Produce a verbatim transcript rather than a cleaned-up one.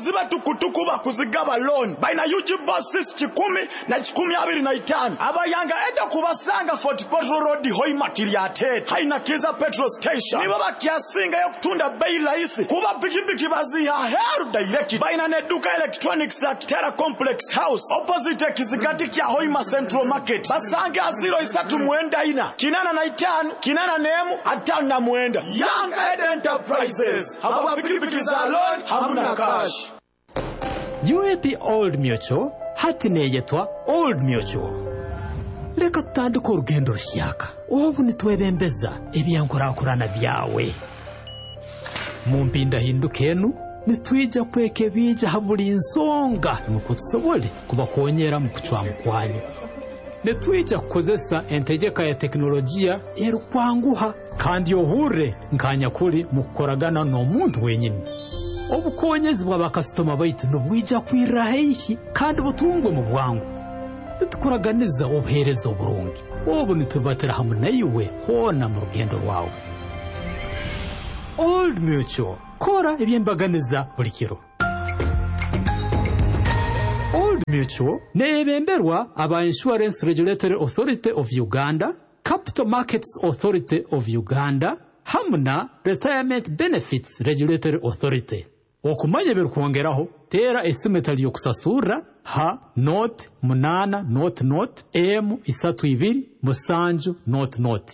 ziba tukutuku bakuzigaba loan baina YouTube basis kikumi na kikumi abiri na itano abayanga eda kubasanga Fort Portal Road Hoimakiri atete haina kiza petrol station nibo bakyasinga yo kutunda bei rahisi kuba pikipiki baziha heru direct baina ne duka electronics ya Kitera Complex House opposite Kizigati kya Hoima Central Market basange aziro isatu muenda ina kinana na itano kinana nemu atano na muenda Young Ed Enterprises haba pikipiki za loan hamuna cash. U A P Old Mutual hatine yetwa Old Mutual. Leka tutandika urugendo rushyaka ubu nitwebembeza ebyankorakorana byawe mu mpinda hindukenu nitwija kweke bija haburi insonga nuko tusobole kubakonyera mu kucwa kwanyu nitwija kukozesa entegeka ya teknolojia erukwanguha kandi yohure nkanya kuri mukoragana no muntu wenyine obukonyezi bw'abakastoma baitu nubwija kwirahishi kandi butungwe mu bwangu tukuraganiza obuherezo burungi obu nitubatera hamwe nayiwe hona mu rugendo rwawe. Old Mutual kora ebyembaganiza buri kiro. Old Mutual nebemberwa aba Insurance Regulatory Authority of Uganda, Capital Markets Authority of Uganda, hamna Retirement Benefits Regulatory Authority. Okumanya berukwongeraho tera esimetali yokusasura ha note munana note note m isatu ibiri musanju note note